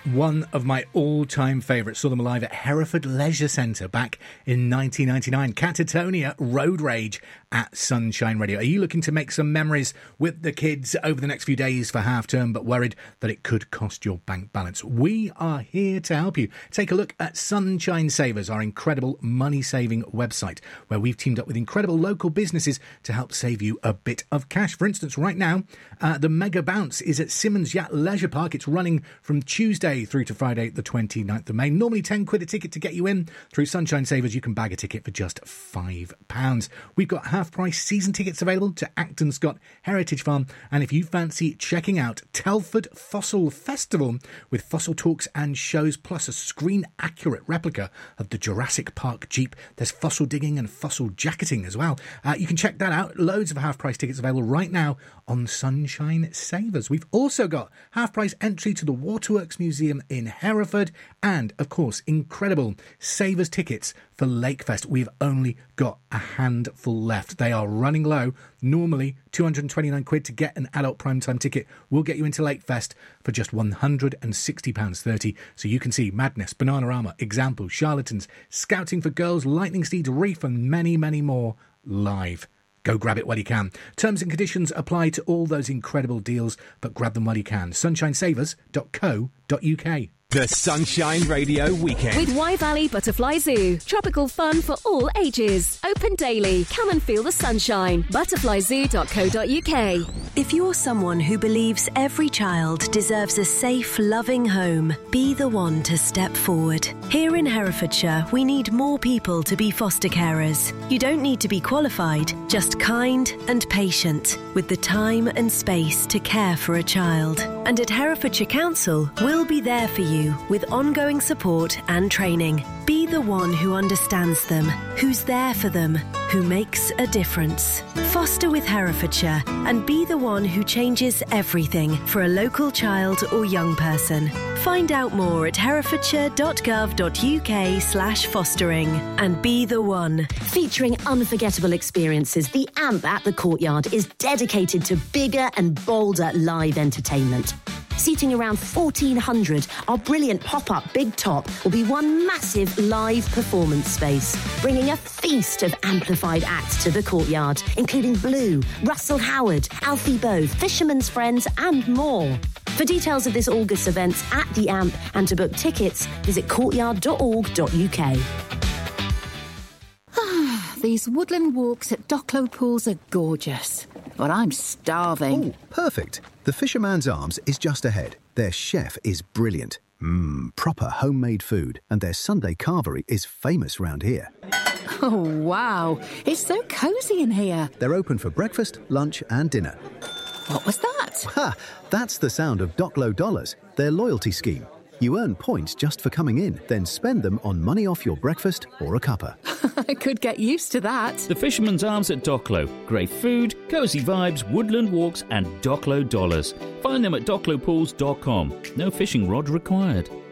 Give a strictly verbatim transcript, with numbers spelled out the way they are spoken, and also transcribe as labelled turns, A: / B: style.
A: one of my all-time favourites. Saw them live at Hereford Leisure Centre back in nineteen ninety-nine. Catatonia, Road Rage at Sunshine Radio. Are you looking to make some memories with the kids over the next few days for half-term, but worried that it could cost your bank balance? We are here to help you. Take a look at Sunshine Savers, our incredible money-saving website, where we've teamed up with incredible local businesses to help save you a bit of cash. For instance, right now, uh, the Mega Bounce is at Simmons Yacht Leisure Park. It's running from Tuesday through to Friday, the twenty-ninth of May. Normally ten quid a ticket to get you in. Through Sunshine Savers, you can bag a ticket for just five pounds. We've got half-price season tickets available to Acton Scott Heritage Farm. And if you fancy checking out Telford Fossil Festival with fossil talks and shows, plus a screen-accurate replica of the Jurassic Park Jeep, there's fossil digging and fossil jacketing as well. Uh, you can check that out. Loads of half-price tickets available right now on Sunshine Savers. We've also got half-price entry to the Waterworks Museum in Hereford and, of course, incredible Savers tickets for Lakefest. We've only got a handful left. They are running low. Normally, two hundred twenty-nine quid to get an adult primetime ticket will get you into Lakefest for just one hundred sixty pounds thirty. So you can see Madness, Bananarama, Example, Charlatans, Scouting for Girls, Lightning Steed, Reef and many, many more live. Go grab it while you can. Terms and conditions apply to all those incredible deals, but grab them while you can. sunshine savers dot co dot uk.
B: The Sunshine Radio Weekend.
C: With Y Valley Butterfly Zoo. Tropical fun for all ages. Open daily. Come and feel the sunshine. butterfly zoo dot co dot uk.
D: If you're someone who believes every child deserves a safe, loving home, be the one to step forward. Here in Herefordshire, we need more people to be foster carers. You don't need to be qualified, just kind and patient, with the time and space to care for a child. And at Herefordshire Council, we'll be there for you with ongoing support and training. Be the one who understands them, who's there for them, who makes a difference. Foster with Herefordshire and be the one who changes everything for a local child or young person. Find out more at herefordshire dot gov dot uk slash fostering and be the one.
E: Featuring unforgettable experiences, the A M P at the Courtyard is dedicated to bigger and bolder live entertainment. Seating around fourteen hundred, our brilliant pop-up Big Top will be one massive live performance space, bringing a feast of amplified acts to the Courtyard, including Blue, Russell Howard, Alfie Boe, Fisherman's Friends and more. For details of this August event at the A M P and to book tickets, visit courtyard dot org dot uk.
F: These woodland walks at Docklow Pools are gorgeous, but I'm starving.
G: Oh, perfect. The Fisherman's Arms is just ahead. Their chef is brilliant. Mmm, proper homemade food. And their Sunday carvery is famous round here.
F: Oh, wow. It's so cosy in here.
G: They're open for breakfast, lunch and dinner.
F: What was that?
G: Ha! That's the sound of Docklow Dollars, their loyalty scheme. You earn points just for coming in, then spend them on money off your breakfast or a cuppa.
F: I could get used to that.
H: The Fisherman's Arms at Docklow. Great food, cosy vibes, woodland walks and Docklow dollars. Find them at docklow pools dot com. No fishing rod required.